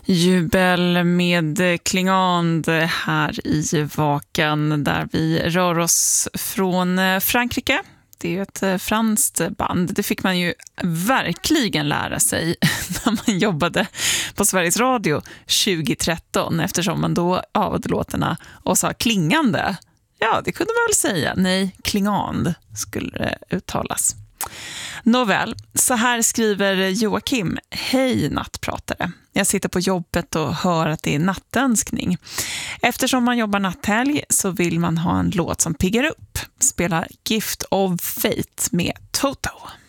Jubel med Klingande här i Vakan där vi rör oss från Frankrike. Det är ju ett franskt band. Det fick man ju verkligen lära sig när man jobbade på Sveriges Radio 2013 eftersom man då avade låtarna och sa klingande. Ja, det kunde man väl säga. Nej, klingande skulle det uttalas. Nåväl, så här skriver Joakim. Hej nattpratare. Jag sitter på jobbet och hör att det är nattönskning. Eftersom man jobbar natthelg så vill man ha en låt som piggar upp. Spela Gift of Fate med Toto.